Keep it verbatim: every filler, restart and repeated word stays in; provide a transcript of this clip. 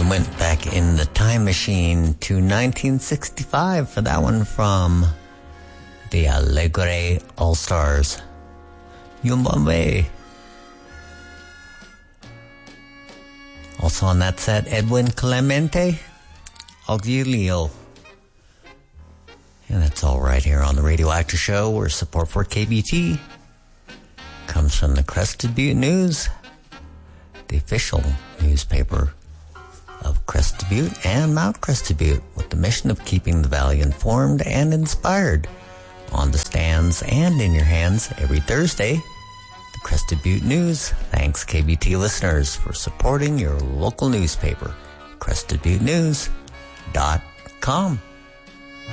went back in the time machine to nineteen sixty-five for that one from the Alegre All-Stars. Yumbambe. Also on that set, Edwin Clemente, Auxilio. And that's all right here on the Radioactive Show, where support for K B T comes from the Crested Butte News, the official newspaper of Crested Butte and Mount Crested Butte, with the mission of keeping the valley informed and inspired. On the stands and in your hands every Thursday, the Crested Butte News. Thanks, K B T listeners, for supporting your local newspaper, crested butte news dot com.